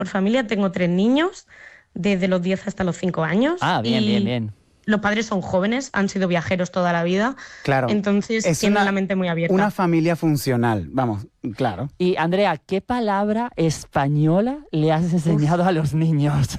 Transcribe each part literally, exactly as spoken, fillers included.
por familia. Tengo tres niños, desde los diez hasta los cinco años. Ah, bien, y bien, bien. Los padres son jóvenes, han sido viajeros toda la vida. Claro. Entonces Es tienen una- la mente muy abierta. Una familia funcional, vamos, claro. Y Andrea, ¿qué palabra española le has enseñado a los niños?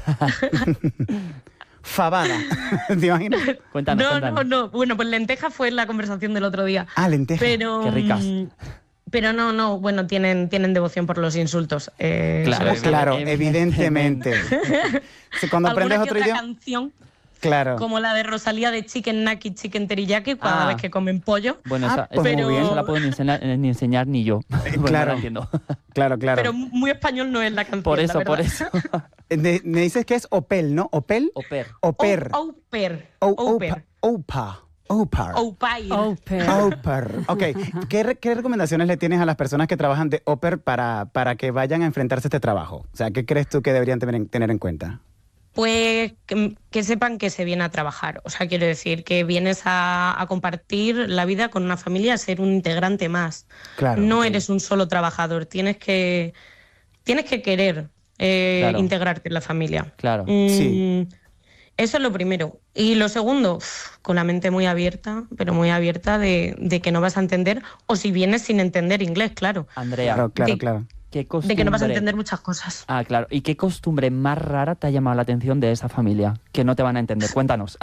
Fabada. ¿Te imaginas? Cuéntanos, no, cuéntanos. no, no. Bueno, pues lenteja fue la conversación del otro día. Ah, lenteja. Pero, Qué ricas. mm, Pero no, no, bueno, tienen, tienen devoción por los insultos. Eh, Claro, eso es- Claro, Evidentemente. evidentemente. Sí, Cuando aprendes Alguna que otro otra idioma. canción, Claro. como la de Rosalía de Chicken Naki, Chicken Teriyaki, cada Ah. vez que comen pollo. Bueno, Ah, esa, pues esa- muy bien. esa la puedo ni enseñar, ni, enseñar ni yo. Porque no claro. la entiendo. Claro, claro. Pero muy español no es la canción. Por la eso, por verdad. eso. Eh, Me, me dices que es Opel, ¿no? ¿Opel? Oper. Oper. Au- Au pair. O- Au opa. pair. Opa. Opar. Au pair. Au pair. Oper. Ok. ¿Qué, re- ¿Qué recomendaciones le tienes a las personas que trabajan de Oper para, para que vayan a enfrentarse a este trabajo? O sea, ¿qué crees tú que deberían tener en, tener en cuenta? Pues que, que sepan que se viene a trabajar. O sea, quiero decir, que vienes a, a compartir la vida con una familia, a ser un integrante más. Claro. no ok. eres un solo trabajador, tienes que, tienes que querer eh, Claro. integrarte en la familia. Claro. Mm, Sí. Eso es lo primero. Y lo segundo, uf, con la mente muy abierta, pero muy abierta de, de que no vas a entender, o si vienes sin entender inglés, claro. Andrea, Claro, claro, de- claro. ¿qué costumbre? De que no vas a entender muchas cosas. Ah, claro. ¿Y qué costumbre más rara te ha llamado la atención de esa familia? Que no te van a entender. Cuéntanos.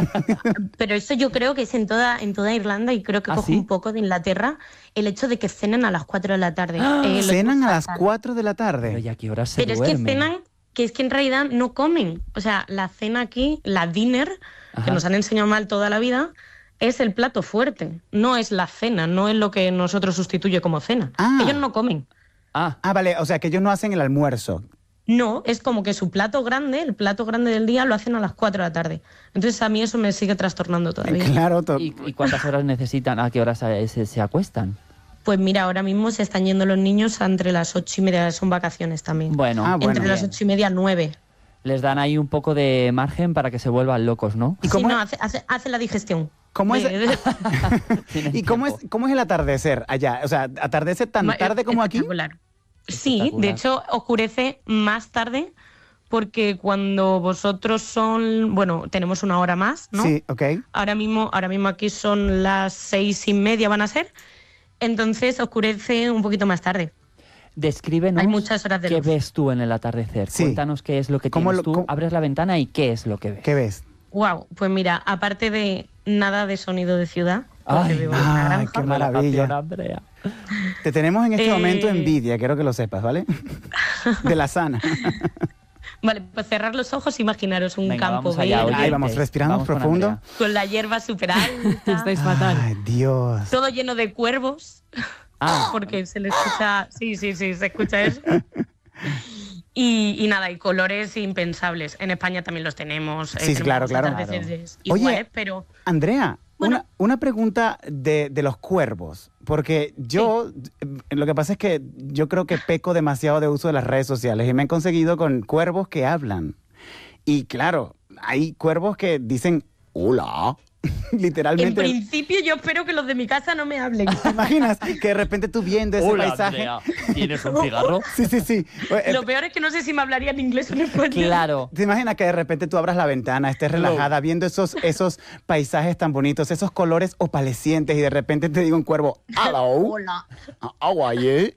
Pero eso yo creo que es en toda, en toda Irlanda, y creo que ¿Ah, coge sí? un poco de Inglaterra, el hecho de que cenen a las cuatro de la tarde. Eh, lo Cenan digo a las fatal. cuatro de la Pero tarde. ¿y a qué hora se Pero es que duermen? cenan, que es que en realidad no comen. O sea, la cena aquí, la dinner, Ajá. que nos han enseñado mal toda la vida, es el plato fuerte. No es la cena, no es lo que nosotros sustituye como cena. Ah. Ellos no comen. Ah, Ah, vale. O sea, que ellos no hacen el almuerzo. No, es como que su plato grande, el plato grande del día, lo hacen a las cuatro de la tarde. Entonces a mí eso me sigue trastornando todavía. Claro. to- ¿y, y cuántas horas necesitan? ¿A qué horas se, se- se acuestan? Pues mira, ahora mismo se están yendo los niños entre las ocho y media, son vacaciones también. Bueno, Ah, bueno. entre las bien. ocho y media, nueve. Les dan ahí un poco de margen para que se vuelvan locos, ¿no? ¿Y Sí, cómo no, es- hace, hace, hace la digestión. ¿Cómo es- De- Tienen ¿Y cómo es, tiempo. cómo es el atardecer allá? O sea, ¿atardece tan Ma- tarde como aquí? espectacular. Sí, Espectacular. de hecho oscurece más tarde porque cuando vosotros son, bueno, tenemos una hora más, ¿no? Sí, ok. Ahora mismo, ahora mismo aquí son las seis y media van a ser, entonces oscurece un poquito más tarde. Descríbenos Hay muchas horas de qué luz. ves tú en el atardecer. Sí. Cuéntanos qué es lo que ¿Cómo tienes lo- tú. cómo- Abres la ventana y qué es lo que ves. ¿Qué ves? Wow, pues mira, aparte de nada de sonido de ciudad, porque Ay, vivo en una ay, granja, qué maravilla. Relajación, Andrea. Te tenemos en este Eh. momento envidia, quiero que lo sepas, ¿vale? De la sana. Vale, pues cerrar los ojos, imaginaros un Venga, campo vamos allá, verde, Ahí vamos, oyentes. respiramos Vamos con profundo. Andrea. con la hierba súper alta, Estáis fatal. Ay, Dios. todo lleno de cuervos, Ah, porque se le escucha, sí, sí, sí, se escucha eso. Y, y nada, y colores impensables. En España también los tenemos. eh, Sí, tenemos claro, claro. atardeceres Oye, iguales, pero Andrea, Bueno. una, una pregunta de, de los cuervos, porque yo, eh, lo que pasa es que yo creo que peco demasiado de uso de las redes sociales y me han conseguido con cuervos que hablan. Y claro, hay cuervos que dicen, hola, en literalmente. principio yo espero que los de mi casa no me hablen. ¿Te imaginas que de repente tú viendo ese hola, paisaje? Andrea. ¿Tienes un cigarro? Sí, sí, sí. Eh, Lo peor es que no sé si me hablarían inglés o en español. Claro. ¿Te imaginas que de repente tú abras la ventana, estés relajada, viendo esos, esos paisajes tan bonitos, esos colores opalescientes y de repente te diga un cuervo, hello, Hola. how are you?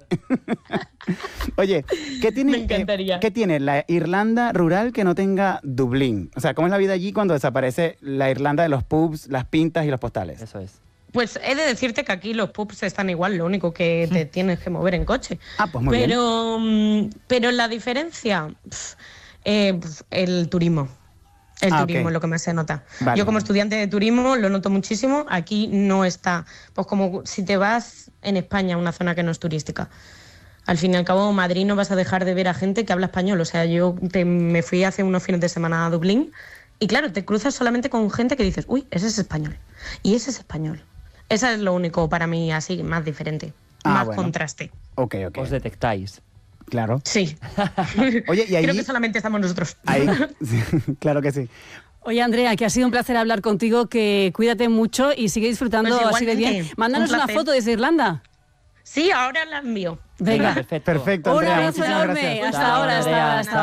Oye, ¿qué tiene, Me encantaría. eh, ¿qué tiene la Irlanda rural que no tenga Dublín? O sea, ¿cómo es la vida allí cuando desaparece la Irlanda de los pubs, las pintas y los postales? Eso es. Pues he de decirte que aquí los pubs están igual, lo único que te tienes que mover en coche. Ah, pues muy bien. pero, mm, pero la diferencia, pf, eh, pf, el turismo. El Ah, turismo ok. es lo que más se nota. Vale. Yo como estudiante de turismo lo noto muchísimo. Aquí no está. Pues como si te vas en España a una zona que no es turística. Al fin y al cabo, en Madrid no vas a dejar de ver a gente que habla español. O sea, yo te- me fui hace unos fines de semana a Dublín y claro, te cruzas solamente con gente que dices, uy, ese es español. Y ese es español. Esa es lo único para mí así más diferente. Ah, más bueno. contraste. Ok, ok. Os detectáis. Claro. Sí. Oye, y ahí... Creo que solamente estamos nosotros. ahí sí, claro que sí. Oye, Andrea, que ha sido un placer hablar contigo, que cuídate mucho y sigue disfrutando Pues así de bien. igualmente, Mándanos un una placer. foto desde Irlanda. Sí, ahora la envío. Venga. Perfecto. Perfecto, Un Andrea. abrazo Muchísimas enorme. gracias. Hasta Chao, ahora, hasta Andrea. ahora, hasta ahora.